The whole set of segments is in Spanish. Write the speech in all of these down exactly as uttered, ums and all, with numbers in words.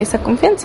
esa confianza.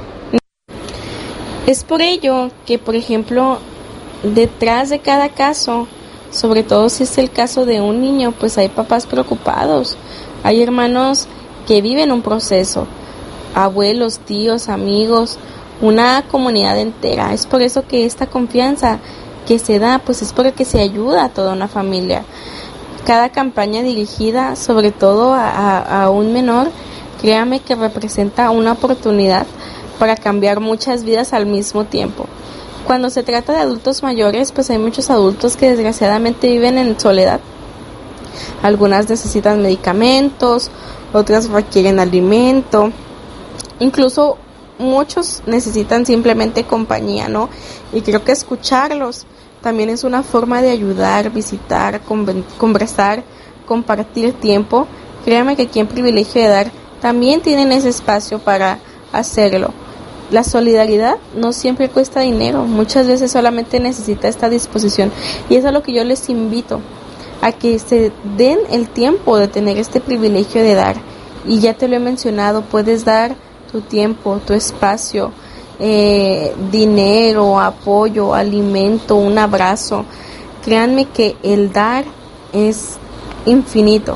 Es por ello que, por ejemplo, detrás de cada caso, sobre todo si es el caso de un niño, pues hay papás preocupados, hay hermanos que viven un proceso, abuelos, tíos, amigos, una comunidad entera. Es por eso que esta confianza que se da, pues es porque se ayuda a toda una familia. Cada campaña dirigida sobre todo a, a, a un menor, créame que representa una oportunidad para cambiar muchas vidas al mismo tiempo. Cuando se trata de adultos mayores, pues hay muchos adultos que desgraciadamente viven en soledad. Algunas necesitan medicamentos, otras requieren alimento, incluso muchos necesitan simplemente compañía, ¿no? Y creo que escucharlos también es una forma de ayudar, visitar, conversar, compartir tiempo. Créame que aquí en Privilegio de Dar también tienen ese espacio para hacerlo. La solidaridad no siempre cuesta dinero, muchas veces solamente necesita esta disposición, y eso es a lo que yo les invito, a que se den el tiempo de tener este privilegio de dar. Y ya te lo he mencionado, puedes dar tu tiempo, tu espacio, eh, dinero, apoyo, alimento, un abrazo. Créanme que el dar es infinito.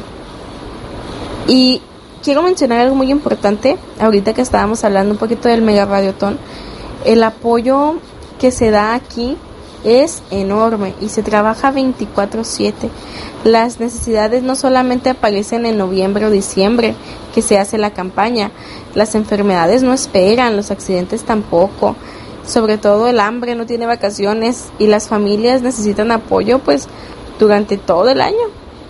Y quiero mencionar algo muy importante, ahorita que estábamos hablando un poquito del Mega Radiotón. El apoyo que se da aquí es enorme y se trabaja veinticuatro siete. Las necesidades no solamente aparecen en noviembre o diciembre, que se hace la campaña. Las enfermedades no esperan, los accidentes tampoco. Sobre todo el hambre no tiene vacaciones y las familias necesitan apoyo pues durante todo el año.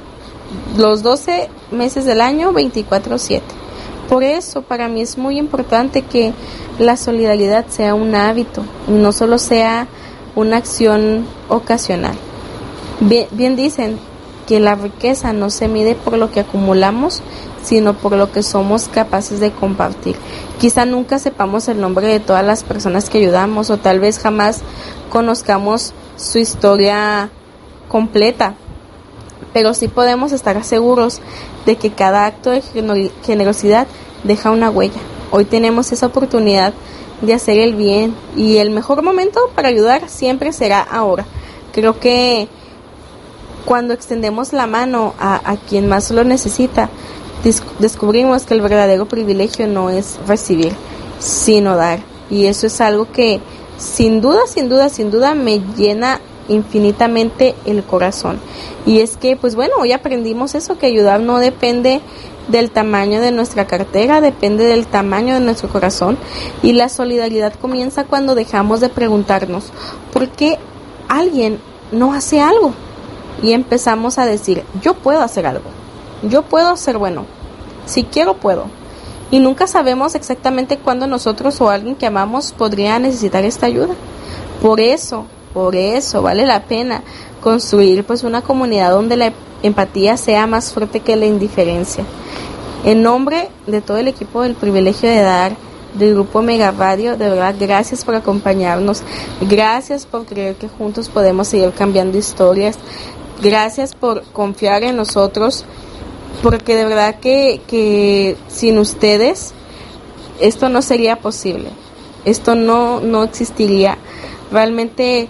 Los doce meses del año, veinticuatro siete. Por eso para mí es muy importante que la solidaridad sea un hábito, no solo sea una acción ocasional. Bien, bien dicen que la riqueza no se mide por lo que acumulamos, sino por lo que somos capaces de compartir. Quizá nunca sepamos el nombre de todas las personas que ayudamos, o tal vez jamás conozcamos su historia completa, pero sí podemos estar seguros de que cada acto de generosidad deja una huella. Hoy tenemos esa oportunidad de hacer el bien, y el mejor momento para ayudar siempre será ahora. Creo que cuando extendemos la mano a, a quien más lo necesita, dis- descubrimos que el verdadero privilegio no es recibir, sino dar. Y eso es algo que sin duda, sin duda, sin duda me llena infinitamente el corazón. Y es que, pues bueno, hoy aprendimos eso, que ayudar no depende del tamaño de nuestra cartera, depende del tamaño de nuestro corazón. Y la solidaridad comienza cuando dejamos de preguntarnos ¿por qué alguien no hace algo? Y empezamos a decir, yo puedo hacer algo, yo puedo ser bueno, si quiero puedo. Y nunca sabemos exactamente cuándo nosotros o alguien que amamos podría necesitar esta ayuda. Por eso, por eso vale la pena construir pues una comunidad donde la empatía sea más fuerte que la indiferencia. En nombre de todo el equipo del Privilegio de Dar, del Grupo Mega Radio, de verdad, gracias por acompañarnos, gracias por creer que juntos podemos seguir cambiando historias, gracias por confiar en nosotros, porque de verdad que, que sin ustedes esto no sería posible, esto no, no existiría. Realmente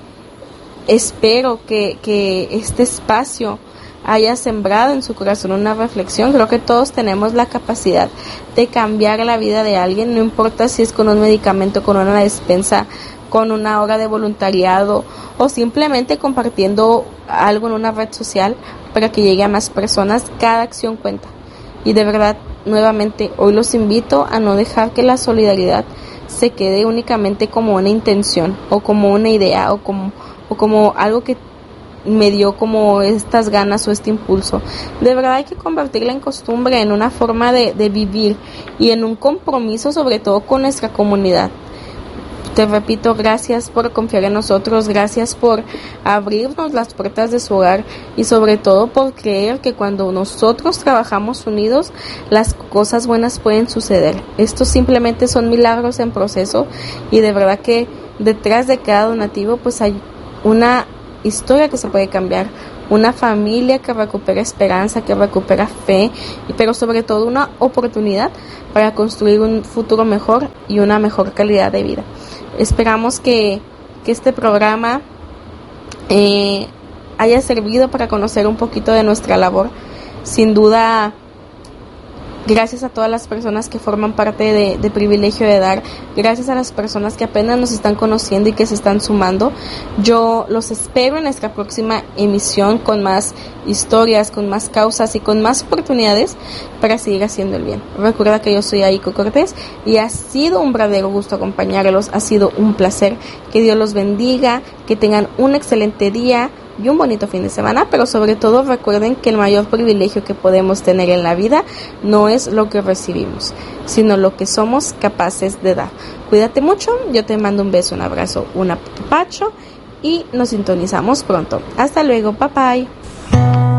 espero que, que este espacio haya sembrado en su corazón una reflexión. Creo que todos tenemos la capacidad de cambiar la vida de alguien, no importa si es con un medicamento, con una despensa, con una hora de voluntariado o simplemente compartiendo algo en una red social para que llegue a más personas. Cada acción cuenta. Y de verdad, nuevamente, hoy los invito a no dejar que la solidaridad se quede únicamente como una intención o como una idea o como, o como algo que me dio como estas ganas o este impulso. De verdad hay que convertirla en costumbre, en una forma de, de vivir y en un compromiso sobre todo con nuestra comunidad. Te repito, gracias por confiar en nosotros, gracias por abrirnos las puertas de su hogar y sobre todo por creer que cuando nosotros trabajamos unidos, las cosas buenas pueden suceder. Estos simplemente son milagros en proceso y de verdad que detrás de cada donativo pues hay una historia que se puede cambiar, una familia que recupera esperanza, que recupera fe, pero sobre todo una oportunidad para construir un futuro mejor y una mejor calidad de vida. Esperamos que, que este programa eh, haya servido para conocer un poquito de nuestra labor. Sin duda, gracias a todas las personas que forman parte de, de Privilegio de Dar, gracias a las personas que apenas nos están conociendo y que se están sumando. Yo los espero en nuestra próxima emisión con más historias, con más causas y con más oportunidades para seguir haciendo el bien. Recuerda que yo soy Aiko Cortés y ha sido un verdadero gusto acompañarlos, ha sido un placer. Que Dios los bendiga, que tengan un excelente día y un bonito fin de semana, pero sobre todo recuerden que el mayor privilegio que podemos tener en la vida no es lo que recibimos, sino lo que somos capaces de dar. Cuídate mucho, yo te mando un beso, un abrazo, un apapacho y nos sintonizamos pronto. Hasta luego, bye bye.